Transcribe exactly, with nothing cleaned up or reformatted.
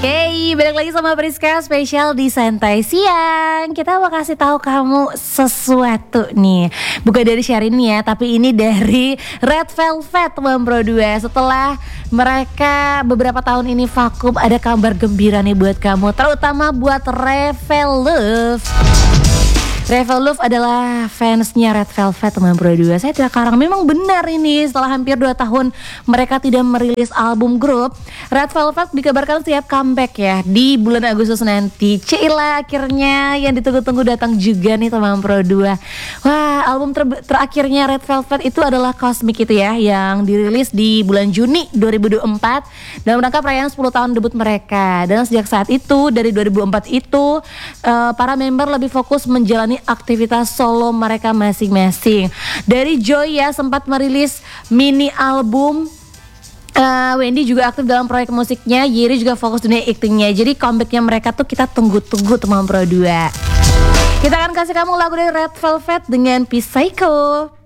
Hey, balik lagi sama Priska spesial di Santai Siang. Kita mau kasih tahu kamu sesuatu nih. Bukan dari Syahrini ya, tapi ini dari Red Velvet teman Pro dua. Setelah mereka beberapa tahun ini vakum, ada kabar gembira nih buat kamu, terutama buat Revelove. Revelove adalah fansnya Red Velvet teman Pro dua. Saya tidak karang, memang benar ini setelah hampir dua tahun mereka tidak merilis album grup, Red Velvet dikabarkan siap comeback ya di bulan Agustus nanti. Cila, akhirnya yang ditunggu-tunggu datang juga nih teman Pro dua. Wah, album ter- terakhirnya Red Velvet itu adalah Cosmic itu ya, yang dirilis di bulan Juni dua ribu dua puluh empat dalam rangka perayaan sepuluh tahun debut mereka. Dan sejak saat itu, dari dua ribu empat itu uh, para member lebih fokus menjalani aktivitas solo mereka masing-masing. Dari Joy ya sempat merilis mini album. Uh, Wendy juga aktif dalam proyek musiknya. Yeri juga fokus dunia aktingnya. Jadi comebacknya mereka tuh kita tunggu-tunggu teman Pro dua. Kita akan kasih kamu lagu dari Red Velvet dengan Psycho.